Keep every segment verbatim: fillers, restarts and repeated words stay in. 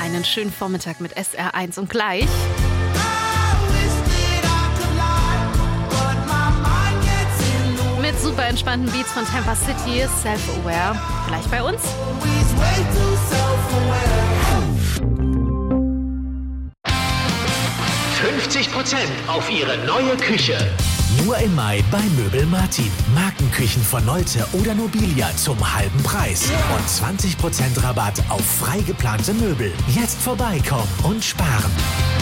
einen schönen Vormittag mit S R eins und gleich mit super entspannten Beats von Tampa City, Self-Aware, gleich bei uns. fünfzig Prozent auf Ihre neue Küche. Nur im Mai bei Möbel Martin. Markenküchen von Nolte oder Nobilia zum halben Preis. Und zwanzig Prozent Rabatt auf frei geplante Möbel. Jetzt vorbeikommen und sparen.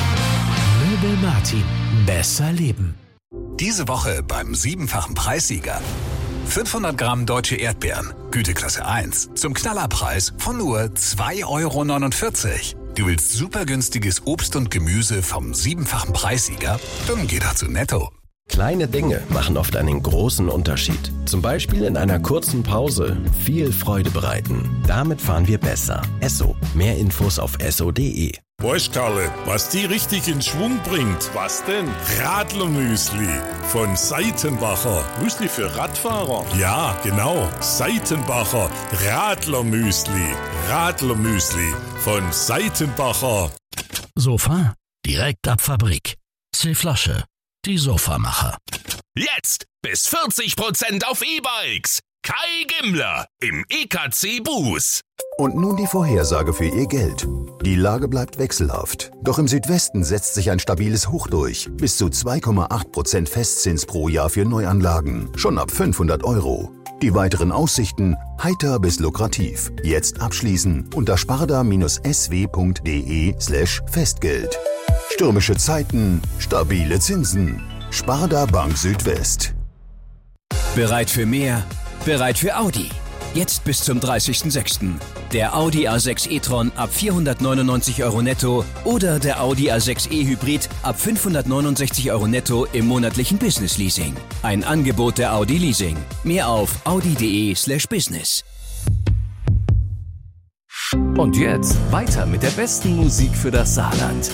Möbel Martin. Besser leben. Diese Woche beim siebenfachen Preissieger. fünfhundert Gramm deutsche Erdbeeren, Güteklasse eins, zum Knallerpreis von nur zwei Euro neunundvierzig. Du willst super günstiges Obst und Gemüse vom siebenfachen Preissieger? Dann geh doch zu Netto. Kleine Dinge machen oft einen großen Unterschied. Zum Beispiel in einer kurzen Pause viel Freude bereiten. Damit fahren wir besser. Esso. Mehr Infos auf esso punkt de. Weißt Karle, was die richtig in Schwung bringt? Was denn? Radlermüsli von Seitenbacher. Müsli für Radfahrer? Ja, genau. Seitenbacher Radlermüsli. Radlermüsli von Seitenbacher. Sofa direkt ab Fabrik. C-Flasche. Die Sofamacher. Jetzt bis vierzig Prozent auf E-Bikes. Kai Gimmler im E K C Bus. Und nun die Vorhersage für Ihr Geld. Die Lage bleibt wechselhaft. Doch im Südwesten setzt sich ein stabiles Hoch durch. Bis zu zwei Komma acht Prozent Festzins pro Jahr für Neuanlagen. Schon ab fünfhundert Euro. Die weiteren Aussichten heiter bis lukrativ. Jetzt abschließen unter sparda-sw punkt de slash Festgeld. Stürmische Zeiten, stabile Zinsen. Sparda Bank Südwest. Bereit für mehr? Bereit für Audi. Jetzt bis zum dreißigsten sechsten Der Audi A sechs e-tron ab vierhundertneunundneunzig Euro netto oder der Audi A sechs e Hybrid ab fünfhundertneunundsechzig Euro netto im monatlichen Business Leasing. Ein Angebot der Audi Leasing. Mehr auf audi punkt de slash business. Und jetzt weiter mit der besten Musik für das Saarland.